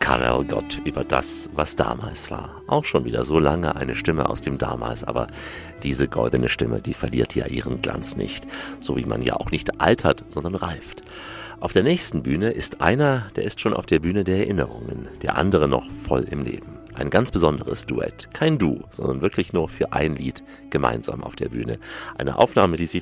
Karel Gott über das, was damals war. Auch schon wieder so lange eine Stimme aus dem Damals, aber diese goldene Stimme, die verliert ja ihren Glanz nicht. So wie man ja auch nicht altert, sondern reift. Auf der nächsten Bühne ist einer, der ist schon auf der Bühne der Erinnerungen, der andere noch voll im Leben. Ein ganz besonderes Duett. Kein Du, sondern wirklich nur für ein Lied gemeinsam auf der Bühne. Eine Aufnahme, die Sie